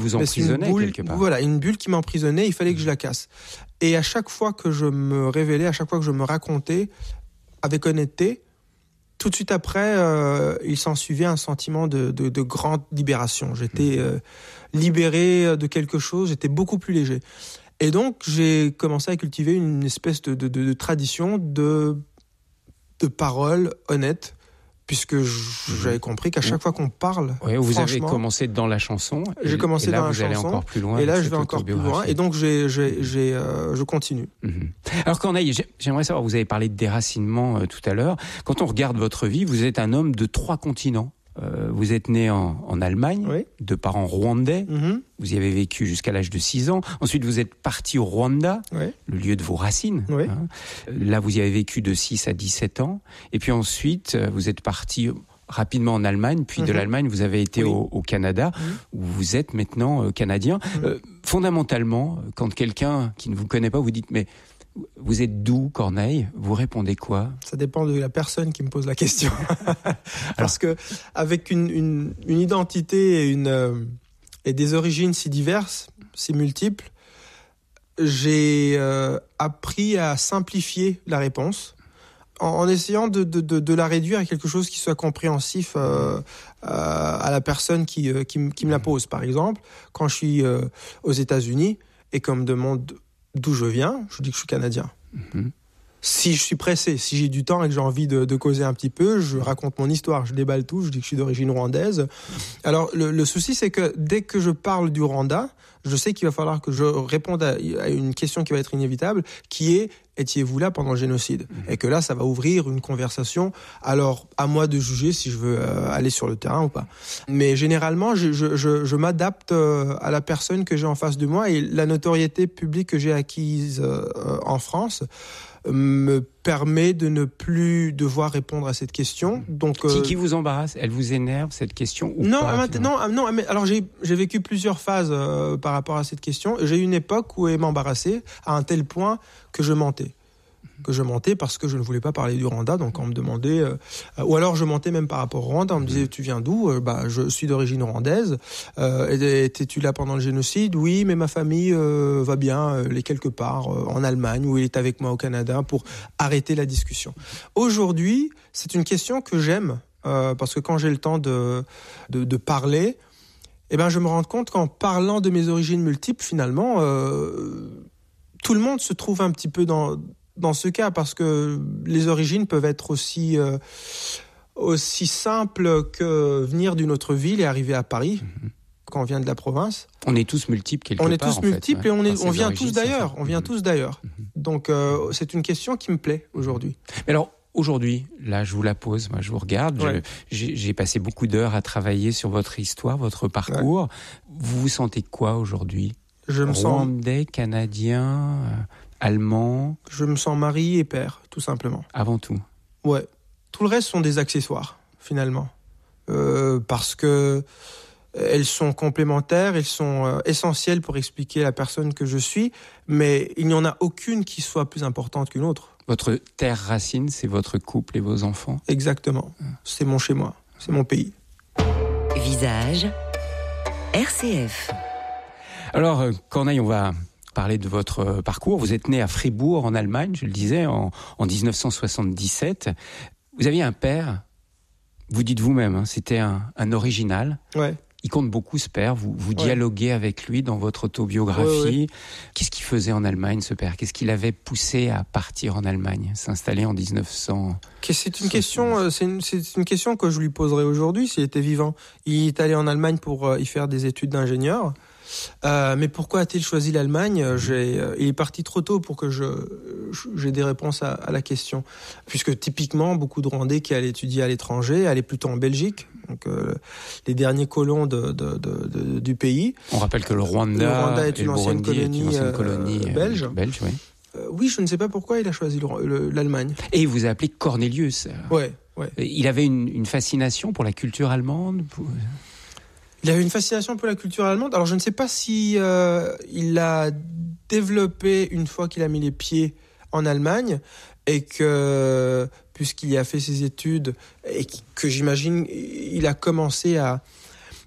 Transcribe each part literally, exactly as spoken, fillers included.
Vous emprisonnez quelque part. Voilà, une bulle qui m'emprisonnait, il fallait que je la casse. Et à chaque fois que je me révélais, à chaque fois que je me racontais, avec honnêteté, tout de suite après, euh, il s'en suivait un sentiment de, de, de grande libération. J'étais euh, libéré de quelque chose, j'étais beaucoup plus léger. Et donc, j'ai commencé à cultiver une espèce de, de, de, de tradition de, de paroles honnêtes, puisque j'avais compris qu'à chaque fois qu'on parle, oui, vous avez commencé dans la chanson. J'ai commencé et là, dans la vous chanson. Allez encore plus loin. Et là, je vais encore plus loin. Et donc, j'ai, j'ai, j'ai, euh, je continue. Mm-hmm. Alors, Corneille, j'aimerais savoir, vous avez parlé de déracinement euh, tout à l'heure. Quand on regarde votre vie, vous êtes un homme de trois continents. Euh, vous êtes né en, en Allemagne, oui. de parents rwandais. Mm-hmm. Vous y avez vécu jusqu'à l'âge de six ans. Ensuite, vous êtes parti au Rwanda, oui. le lieu de vos racines. Oui. Hein. Là, vous y avez vécu de six à dix-sept ans. Et puis ensuite, vous êtes parti rapidement en Allemagne, puis mmh. de l'Allemagne, vous avez été oui. au, au Canada, mmh. où vous êtes maintenant euh, canadien. Mmh. Euh, fondamentalement, quand quelqu'un qui ne vous connaît pas, vous dites « mais vous êtes d'où, Corneille ?» Vous répondez quoi ? Ça dépend de la personne qui me pose la question. Parce que avec une, une, une identité et, une, euh, et des origines si diverses, si multiples, j'ai euh, appris à simplifier la réponse. En essayant de, de, de, de la réduire à quelque chose qui soit compréhensif euh, euh, à la personne qui, euh, qui, qui me la pose. Par exemple, quand je suis euh, aux États-Unis et qu'on me demande d'où je viens, je dis que je suis canadien. Mm-hmm. Si je suis pressé, si j'ai du temps et que j'ai envie de, de causer un petit peu, je raconte mon histoire, je déballe tout, je dis que je suis d'origine rwandaise. Alors, le, le souci, c'est que dès que je parle du Rwanda, je sais qu'il va falloir que je réponde à, à une question qui va être inévitable, qui est « étiez-vous là pendant le génocide ?» Et que là, ça va ouvrir une conversation. Alors, à moi de juger si je veux euh, aller sur le terrain ou pas. Mais généralement, je, je, je, je m'adapte euh, à la personne que j'ai en face de moi, et la notoriété publique que j'ai acquise euh, en France me permet de ne plus devoir répondre à cette question. Donc, euh... qui, qui vous embarrasse ? Elle vous énerve, cette question, ou non, pas maintenant, non, mais alors j'ai, j'ai vécu plusieurs phases euh, par rapport à cette question. J'ai eu une époque où elle m'embarrassait à un tel point que je mentais. que je mentais parce que je ne voulais pas parler du Rwanda, donc on me demandait, euh, ou alors je mentais même par rapport au Rwanda, on me disait tu viens d'où ? euh, Bah je suis d'origine rwandaise. Euh, étais-tu là pendant le génocide ? Oui, mais ma famille euh, va bien, euh, elle est quelque part euh, en Allemagne ou elle est avec moi au Canada, pour arrêter la discussion. Aujourd'hui, c'est une question que j'aime euh, parce que quand j'ai le temps de de, de parler, eh ben je me rends compte qu'en parlant de mes origines multiples, finalement, euh, tout le monde se trouve un petit peu dans dans ce cas, parce que les origines peuvent être aussi, euh, aussi simples que venir d'une autre ville et arriver à Paris, mmh. quand on vient de la province. On est tous multiples quelque part. On est tous multiples, fait, ouais. et on, est, on vient origines, tous d'ailleurs. On vient mmh. tous d'ailleurs. Mmh. Donc, euh, c'est une question qui me plaît aujourd'hui. Mais alors, aujourd'hui, là, je vous la pose, moi, je vous regarde. Ouais. Je, j'ai, j'ai passé beaucoup d'heures à travailler sur votre histoire, votre parcours. Ouais. Vous vous sentez quoi aujourd'hui ? Je me Rwandais, sens... Canadien, euh, Allemand. Je me sens mari et père, tout simplement. Avant tout. Ouais. Tout le reste sont des accessoires, finalement. Euh, parce que elles sont complémentaires, elles sont euh, essentielles pour expliquer la personne que je suis, mais il n'y en a aucune qui soit plus importante qu'une autre. Votre terre racine, c'est votre couple et vos enfants ? Exactement. C'est mon chez-moi, c'est mon pays. Visage R C F. Alors, Corneille, on va parler de votre parcours. Vous êtes né à Fribourg, en Allemagne, je le disais, en, en dix-neuf cent soixante-dix-sept. Vous aviez un père, vous dites vous-même, hein, c'était un, un original. Ouais. Il compte beaucoup, ce père. Vous, vous dialoguez ouais. avec lui dans votre autobiographie. Ouais, ouais. Qu'est-ce qu'il faisait en Allemagne, ce père ? Qu'est-ce qui l'avait poussé à partir en Allemagne, s'installer en dix-neuf cents ? C'est une question, c'est une, c'est une question que je lui poserais aujourd'hui s'il était vivant. Il est allé en Allemagne pour y faire des études d'ingénieur. Euh, mais pourquoi a-t-il choisi l'Allemagne ? J'ai, euh, il est parti trop tôt pour que je, j'ai des réponses à, à la question. Puisque typiquement, beaucoup de Rwandais qui allaient étudier à l'étranger allaient plutôt en Belgique, donc euh, les derniers colons de, de, de, de, du pays. On rappelle que le Rwanda, le Rwanda est, une ancienne colonie, est une ancienne colonie euh, belge. belge oui. Euh, oui, je ne sais pas pourquoi il a choisi le, le, l'Allemagne. Et il vous a appelé Cornelius. Ouais, ouais. Il avait une, une fascination pour la culture allemande pour... Il avait une fascination pour la culture allemande. Alors, je ne sais pas si euh, il l'a développé une fois qu'il a mis les pieds en Allemagne et que, puisqu'il y a fait ses études et que j'imagine, il a commencé à,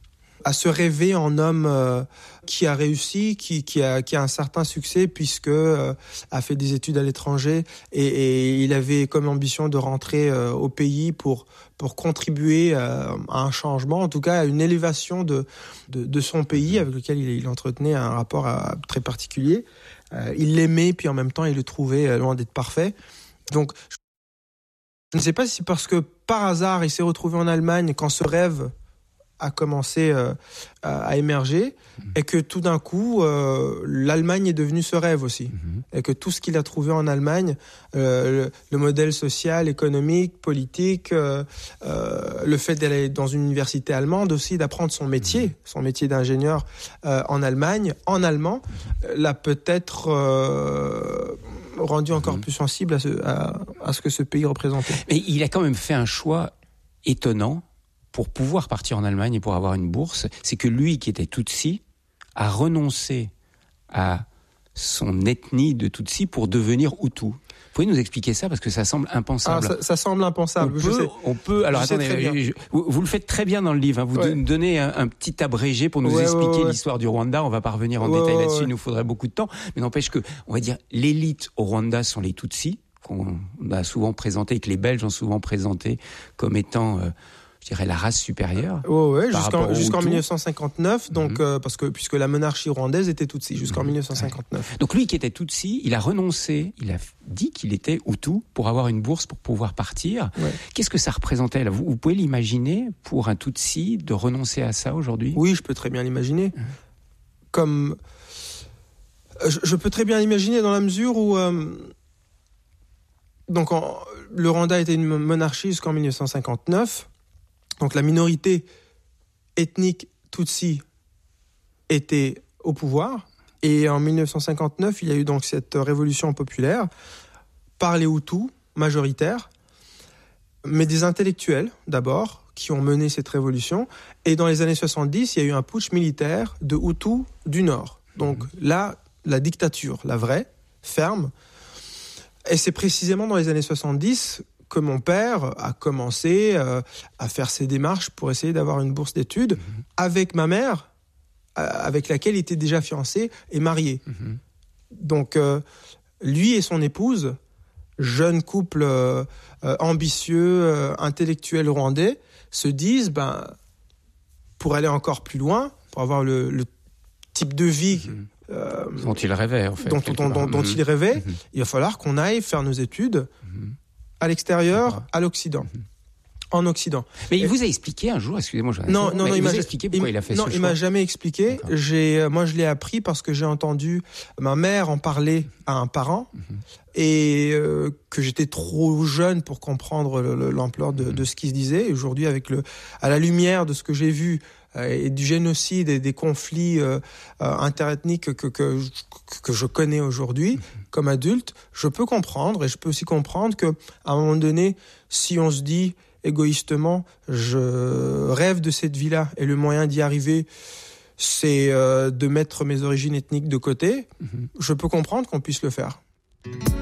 à se rêver en homme euh, qui a réussi, qui, qui, a, qui a un certain succès puisque euh, a fait des études à l'étranger et, et il avait comme ambition de rentrer euh, au pays pour, pour contribuer euh, à un changement, en tout cas à une élévation de, de, de son pays avec lequel il, il entretenait un rapport à, très particulier. Euh, il l'aimait, puis en même temps il le trouvait euh, loin d'être parfait. Donc je ne sais pas si c'est parce que par hasard il s'est retrouvé en Allemagne quand ce rêve a commencé euh, à, à émerger mmh. et que tout d'un coup euh, l'Allemagne est devenue ce rêve aussi mmh. et que tout ce qu'il a trouvé en Allemagne, euh, le, le modèle social, économique, politique, euh, euh, le fait d'aller dans une université allemande aussi, d'apprendre son métier, mmh. son métier d'ingénieur euh, en Allemagne, en allemand, euh, l'a peut-être euh, rendu encore mmh. plus sensible à ce, à, à ce que ce pays représentait. Mais il a quand même fait un choix étonnant pour pouvoir partir en Allemagne et pour avoir une bourse. C'est que lui, qui était Tutsi, a renoncé à son ethnie de Tutsi pour devenir Hutu. Vous pouvez nous expliquer ça, parce que ça semble impensable. Ah, ça, ça semble impensable. On je peut, sais. on peut. Alors je attendez, je, vous, vous le faites très bien dans le livre. Hein. Vous ouais. nous donnez un, un petit abrégé pour nous ouais, expliquer ouais, ouais. l'histoire du Rwanda. On va pas revenir en ouais, détail ouais, là-dessus. ouais. Il nous faudrait beaucoup de temps. Mais n'empêche que, on va dire, l'élite au Rwanda sont les Tutsis, qu'on a souvent présenté, que les Belges ont souvent présenté comme étant euh, je dirais la race supérieure. Oui, ouais, jusqu'en, jusqu'en dix-neuf cent cinquante-neuf, donc, mm-hmm. euh, parce que, puisque la monarchie rwandaise était Tutsi, jusqu'en mm-hmm. dix-neuf cent cinquante-neuf. Ouais. Donc lui qui était Tutsi, il a renoncé, il a dit qu'il était Hutu pour avoir une bourse pour pouvoir partir. Ouais. Qu'est-ce que ça représentait là ? vous, vous pouvez l'imaginer pour un Tutsi de renoncer à ça aujourd'hui ? Oui, je peux très bien l'imaginer. Mm-hmm. Comme... Je, je peux très bien l'imaginer dans la mesure où... Euh... Donc en... le Rwanda était une monarchie jusqu'en dix-neuf cent cinquante-neuf. Donc la minorité ethnique Tutsi était au pouvoir. Et en dix-neuf cent cinquante-neuf, il y a eu donc cette révolution populaire par les Hutus majoritaires, mais des intellectuels d'abord, qui ont mené cette révolution. Et dans les années soixante-dix, il y a eu un putsch militaire de Hutus du Nord. Donc mmh. là, la dictature, la vraie, ferme. Et c'est précisément dans les années soixante-dix que mon père a commencé euh, à faire ses démarches pour essayer d'avoir une bourse d'études mmh. avec ma mère, euh, avec laquelle il était déjà fiancé et marié. Mmh. Donc, euh, lui et son épouse, jeune couple euh, euh, ambitieux, euh, intellectuel rwandais, se disent, ben, pour aller encore plus loin, pour avoir le, le type de vie... Mmh. Euh, dont il rêvait, en fait. Dont, dont, dont, dont mmh. il rêvait, mmh. il va falloir qu'on aille faire nos études... Mmh. à l'extérieur, à l'Occident. Mmh. En Occident. Mais il et... vous a expliqué un jour, excusez-moi, je non, non, non, il, il m'a m'a expliqué pourquoi il, il a fait non, ce choix. Non, il m'a jamais expliqué. J'ai, moi, je l'ai appris parce que j'ai entendu ma mère en parler à un parent mmh. et euh, que j'étais trop jeune pour comprendre le, le, l'ampleur de, mmh. de ce qui se disait. Et aujourd'hui, avec le, à la lumière de ce que j'ai vu euh, et du génocide et des conflits euh, euh, interethniques que, que, que, que je connais aujourd'hui, mmh. comme adulte, je peux comprendre et je peux aussi comprendre que à un moment donné, si on se dit égoïstement, je rêve de cette vie-là et le moyen d'y arriver, c'est euh, de mettre mes origines ethniques de côté, mmh. je peux comprendre qu'on puisse le faire.